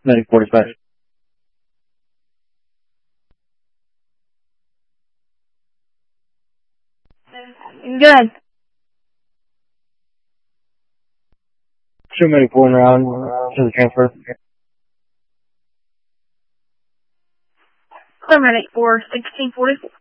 Medic 45. Good. Show medic 4 around to the transfer. Clear medic for 1644.